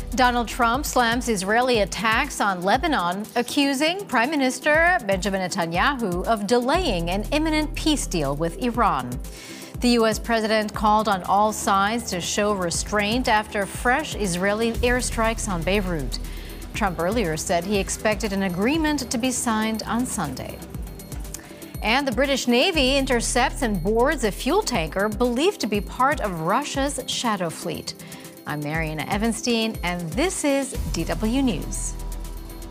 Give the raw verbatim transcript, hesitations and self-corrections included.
Donald Trump slams Israeli attacks on Lebanon, accusing Prime Minister Benjamin Netanyahu of delaying an imminent peace deal with Iran. The U S president called on all sides to show restraint after fresh Israeli airstrikes on Beirut. Trump earlier said he expected an agreement to be signed on Sunday. And the British Navy intercepts and boards a fuel tanker believed to be part of Russia's shadow fleet. I'm Mariana Evanstein, and this is D W News.